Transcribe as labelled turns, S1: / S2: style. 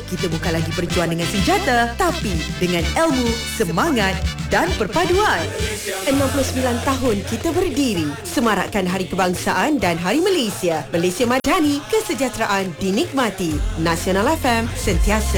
S1: kita bukan lagi berjuang dengan senjata, tapi dengan ilmu, semangat dan perpaduan. 69 tahun kita berdiri, semarakkan Hari Kebangsaan dan Hari Malaysia. Malaysia Madani, kesejahteraan dinikmati. Nasional FM, sentiasa